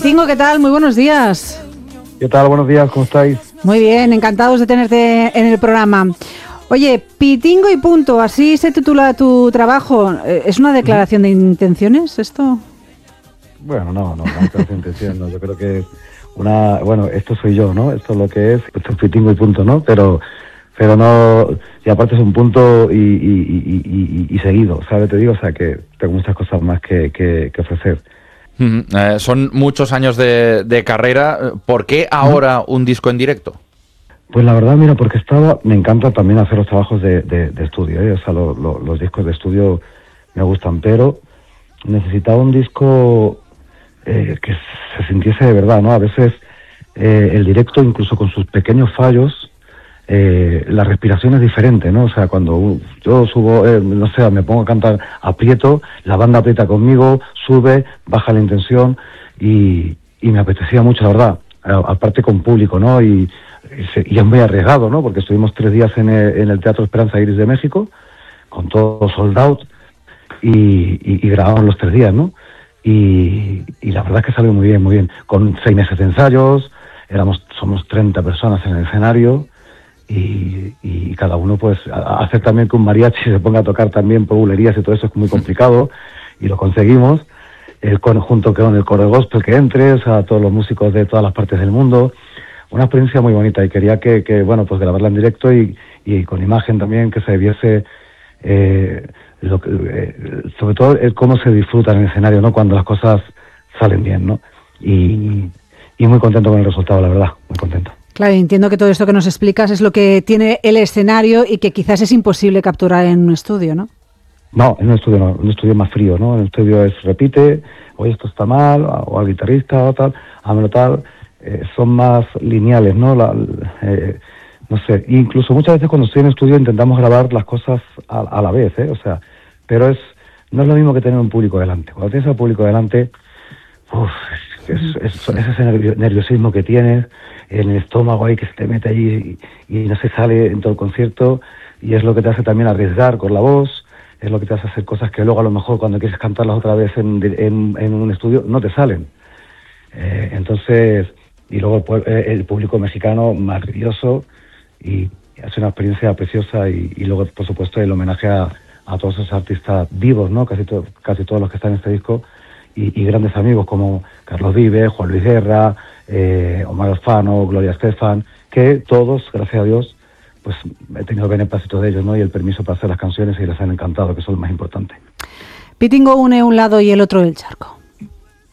Pitingo, ¿qué tal? Muy buenos días. ¿Qué tal? Buenos días, ¿cómo estáis? Muy bien, encantados de tenerte en el programa. Oye, Pitingo y punto, así se titula tu trabajo. ¿Es una declaración de intenciones esto? Bueno, no declaración de intenciones, no. Yo creo que es esto soy yo, ¿no? Esto es lo que es, esto es Pitingo y punto, ¿no? Pero no, y aparte es un punto y seguido, ¿sabes? Te digo, o sea, que tengo muchas cosas más que ofrecer. Son muchos años de carrera. ¿Por qué ahora un disco en directo? Pues la verdad, mira, porque me encanta también hacer los trabajos de estudio, ¿eh? O sea, los discos de estudio me gustan, pero necesitaba un disco que se sintiese de verdad, ¿no? A veces el directo, incluso con sus pequeños fallos, la respiración es diferente, ¿no? O sea, cuando yo subo, no sé, me pongo a cantar, aprieto, la banda aprieta conmigo, sube, baja la intención y me apetecía mucho, la verdad, aparte con público, ¿no? Y es muy arriesgado, ¿no? Porque estuvimos 3 días en el Teatro Esperanza Iris de México, con todo sold out, y grabamos los 3 días, ¿no? Y la verdad es que salió muy bien, con 6 meses de ensayos, somos 30 personas en el escenario, y cada uno pues hacer también que un mariachi se ponga a tocar también por bulerías y todo eso es muy complicado, y lo conseguimos, junto con el coro de gospel que entre, o sea, todos los músicos de todas las partes del mundo. Una experiencia muy bonita, y quería que pues grabarla en directo y con imagen también, que se viese sobre todo cómo se disfruta en el escenario, ¿no? Cuando las cosas salen bien, ¿no? Y muy contento con el resultado, la verdad, muy contento. Claro, entiendo que todo esto que nos explicas es lo que tiene el escenario y que quizás es imposible capturar en un estudio, ¿no? No, en un estudio no, en un estudio más frío, ¿no? En un estudio repite, oye, esto está mal, o al guitarrista, o tal, hámelo tal. Son más lineales, ¿no? No sé, incluso muchas veces cuando estoy en estudio intentamos grabar las cosas a la vez, ¿eh? O sea, pero no es lo mismo que tener un público delante. Cuando tienes al público delante, es ese nerviosismo que tienes en el estómago ahí que se te mete allí y no se sale en todo el concierto, y es lo que te hace también arriesgar con la voz, es lo que te hace hacer cosas que luego a lo mejor cuando quieres cantarlas otra vez en un estudio no te salen. Entonces, y luego el público mexicano maravilloso, y hace una experiencia preciosa, y luego por supuesto el homenaje a todos esos artistas vivos, ¿no? Casi todos los que están en este disco, y grandes amigos como Carlos Vives, Juan Luis Guerra, Omar Alfano, Gloria Estefan, que todos, gracias a Dios, pues he tenido beneplácito de ellos, ¿no? Y el permiso para hacer las canciones, y les han encantado, que eso es lo más importante. Pitingo une un lado y el otro del charco.